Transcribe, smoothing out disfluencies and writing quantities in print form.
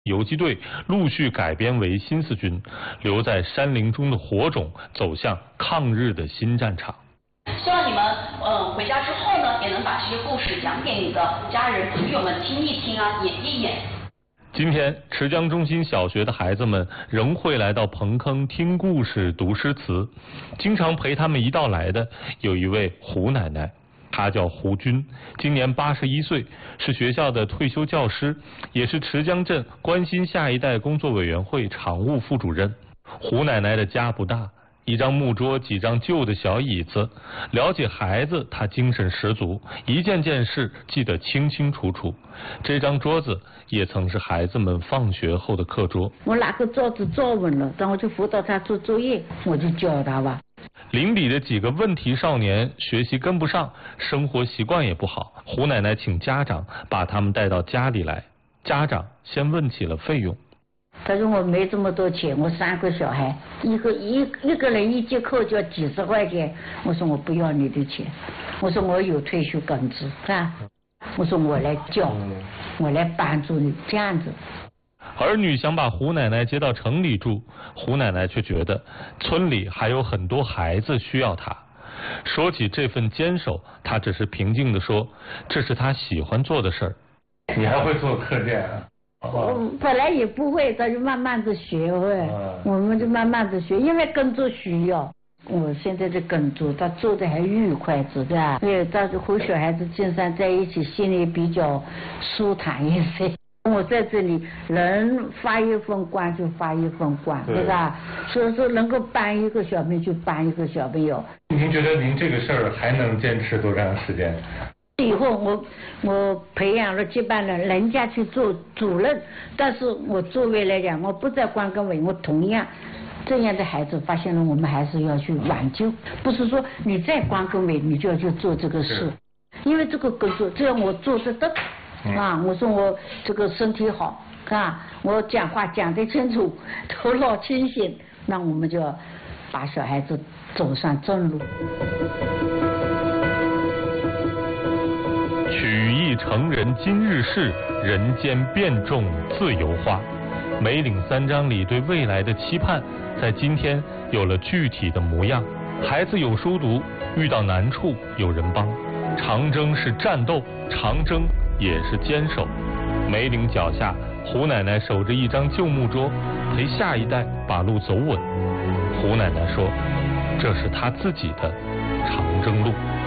游击队陆续改编为新四军，留在山林中的火种走向抗日的新战场。 希望你们回家之后呢，也能把这些故事讲给你的家人朋友们听一听啊，演一演。 今天，池江中心小学的孩子们仍会来到彭坑听故事、读诗词。经常陪他们一道来的有一位胡奶奶，她叫胡军，今年81岁，是学校的退休教师，也是池江镇关心下一代工作委员会常务副主任。胡奶奶的家不大，一张木桌，几张旧的小椅子。了解孩子，她精神十足，一件件事记得清清楚楚。这张桌子也曾是孩子们放学后的课桌。 我拿个桌子坐稳了，然后就辅导他做作业，我就教他吧。 邻里的几个问题少年学习跟不上，生活习惯也不好，胡奶奶请家长把他们带到家里来。家长先问起了费用。 他说我没这么多钱，我3个小孩，一个人一节课就要几十块钱。我说我不要你的钱，我说我有退休工资，是吧？我说我来教，我来帮助你，这样子。 儿女想把胡奶奶接到城里住，胡奶奶却觉得村里还有很多孩子需要她。说起这份坚守，她只是平静地说，这是她喜欢做的事儿。 你还会做课件啊？ 我本来也不会，他就慢慢的学会，我们就慢慢的学，因为工作需要。我现在的工作，他做的还愉快，是吧？因为到时和小孩子经常在一起，心里比较舒坦一些。我在这里能发一份光就发一份光，对吧？所以说能够帮一个小朋友就帮一个小朋友。 您觉得您这个事儿还能坚持多长时间？ 以后我培养了接班人，人家去做主任，但是我作为来讲，我不在关根委，我同样这样的孩子发现了，我们还是要去挽救，不是说你在关根委你就要去做这个事，因为这个工作只要我做得到啊，我说我这个身体好啊，我讲话讲得清楚，头脑清醒，那我们就要把小孩子走上正路。 取义成人今日事，人间变种自由花。梅岭3章里对未来的期盼，在今天有了具体的模样。孩子有书读，遇到难处有人帮。长征是战斗，长征也是坚守。梅岭脚下，胡奶奶守着一张旧木桌，陪下一代把路走稳。胡奶奶说，这是她自己的长征路。